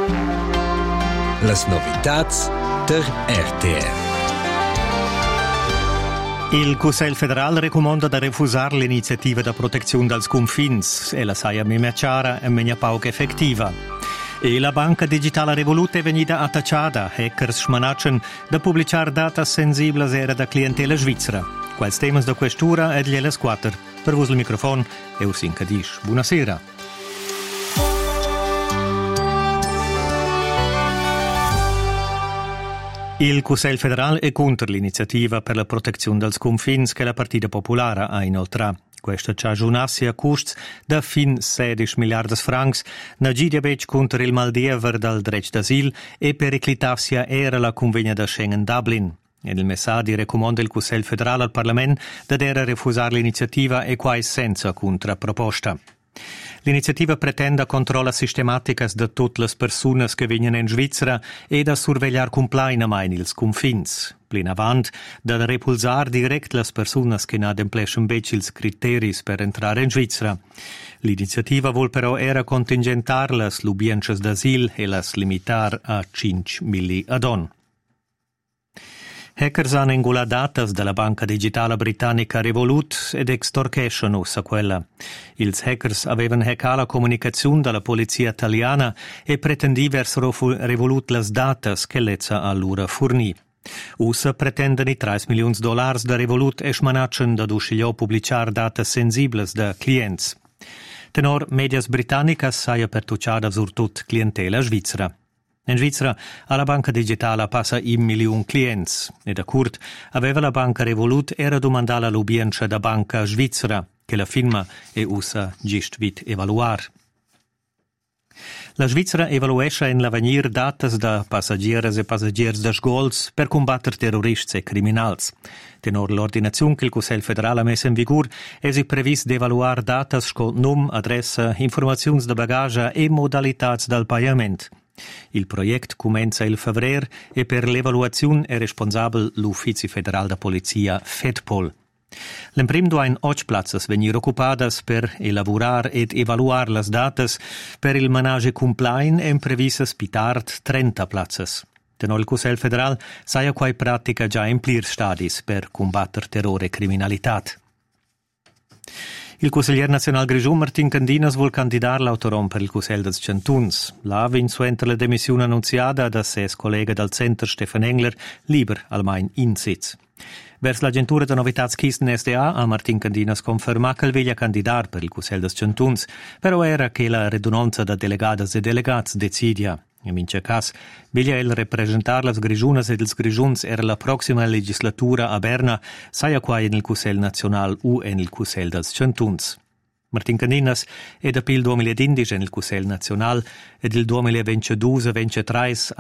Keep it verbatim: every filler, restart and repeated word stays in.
Las novitats der R T R. Il Cussegl federal recomanda da refusar l'iniziativa da protezione dels confins e la saia mia chiara e mia pauca effettiva. E la banca digitale Revolut è venuta attacciata, hackers smanacciano, da pubblicare data sensibili era da clientela svizzera. Quels temas da questura ed gliela squatter. Per vos il microfono è Ursin Cadisch. Buonasera. Il Cussegl federal è contro l'iniziativa per la protezione dels confins che la Partita Popolare ha inoltrato. Questa ci aggiunassi a costi da fin sedici miliardi francs, na gidiabec contro il maldiever dal dretto d'asil e per eclitavsia era la convegna da Schengen-Dublin. E il messaggio raccomanda il Cussegl federal al Parlamento da dare refusare l'iniziativa e quasi senza contrapproposta. L'iniziativa pretende controlla sistematiche da tutte le persone che vengono in Svizzera e da sorvegliare complainamente ils confins. Plin avant, da repulsar direct le persone che non adempliscono ils criteri per entrare in Svizzera. L'iniziativa vuol però era contingentare le l'ubiences d'asil e las limitar a cinque mila adon. Hackers hanno ingolato dati della banca digitale britannica Revolut ed extorquescono a quella. Ils hackers avevano hackato la comunicazione della polizia italiana e pretendevano Revolut le dati che l'ezza a loro fornì. U S A pretendono tre milioni di dollari da Revolut e smanacciano da uscire pubblicare dati sensibili da clienti. Tenor medias britannicas saia pertucciata sur tut clientela svizzera. In Svizzera, alla banca digitale passa un milione clienti e da curt aveva la banca Revolut era domandata l'ubienza da banca svizzera che la firma e usa gist vit evaluar. La Svizzera evaluesce in l'avenir datas da passaggieres e passagiers da sgols per combattere terroristi e criminals. Tenor l'ordinazione che il Cussegl federal ha messo in vigore, è previsto di evaluare datas con nome, adressa, informazioni da bagaglia e modalità del pagamento. Il progetto comincia il febbraio e per l'evaluazione è responsabile l'Ufficio federale da polizia FEDPOL. L'emprim duain otto plazzas venir occupadas per elaborar ed evaluar las datas per il manage complain e previsas pitart trenta plazzas. Tenor il Cussegl federal saia quai pratica già in plir stadis per combattere terrore e criminalità. Il consigliere nazionale Grigiun Martin Candinas vuol candidare l'autorom per il Cussegl dels Chantuns. Là vinso entre la demissione annunziata da ses collega del Center Stefan Engler, liber almain in sitz. Vers l'agentura de novitats Kisten S D A a Martin Candinas conferma che veglia candidar per il Cussegl dels Chantuns, però era che la redundanza da delegadas e delegats decidia. In vince cas, veglia el representar las Grigiunas ed ils Grigiuns era la prossima legislatura a Berna, saia quai en il Cussegl national u en il Cussegl dels Chantuns. Martin Candinas è da pil duemilaquindici en il Cussegl national ed il duemilaventidue ventitré